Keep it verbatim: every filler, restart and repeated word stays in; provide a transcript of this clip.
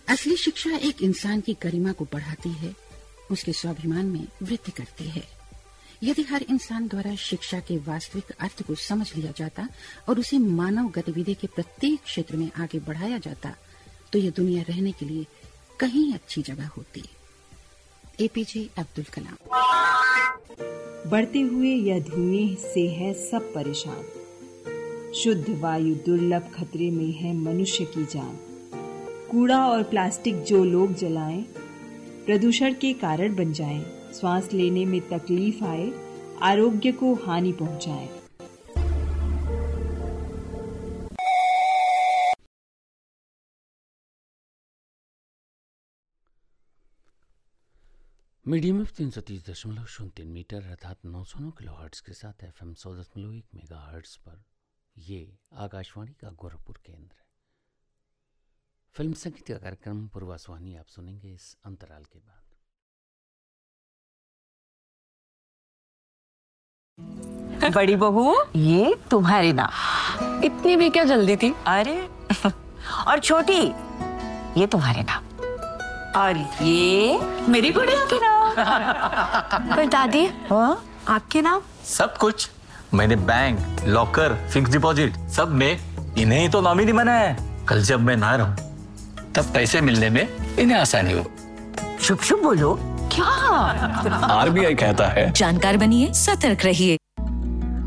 असली शिक्षा एक इंसान की गरिमा को बढ़ाती है, उसके स्वाभिमान में वृद्धि करती है। यदि हर इंसान द्वारा शिक्षा के वास्तविक अर्थ को समझ लिया जाता और उसे मानव गतिविधि के प्रत्येक क्षेत्र में आगे बढ़ाया जाता, तो यह दुनिया रहने के लिए कहीं अच्छी जगह होती। एपीजे अब्दुल कलाम। बढ़ते हुए यह धुएं से है सब परेशान, शुद्ध वायु दुर्लभ खतरे में है मनुष्य की जान। कूड़ा और प्लास्टिक जो लोग जलाएं, प्रदूषण के कारण बन जाएं, श्वास लेने में तकलीफ आए, आरोग्य को हानि पहुंचाए। मीडियम में तीन सौ तीस दशमलव शून्य तीन मीटर अर्थात नौ सौ नौ किलो हर्ट्ज के साथ एफ एम सौ दशमलव एक मेगा हर्ट्ज पर ये आकाशवाणी का गोरखपुर केंद्र है। फिल्म संगीत का कार्यक्रम पूर्वास्वानी आप सुनेंगे इस अंतराल के बाद। बड़ी बहू, ये तुम्हारे नाम। इतनी भी क्या जल्दी थी? अरे और छोटी, ये तुम्हारे नाम। और ये मेरी गुड़िया के नाम। पर दादी, हाँ? आपके नाम? सब कुछ मैंने बैंक, लॉकर, फिक्स डिपॉजिट सब में इन्हें ही तो नॉमिनी बनाया है। कल जब मैं ना रहूं तब पैसे मिलने में इन्हें आसानी हो। शुभ शुभ बोलो। क्या? आरबीआई कहता है जानकार बनिए, सतर्क रहिए।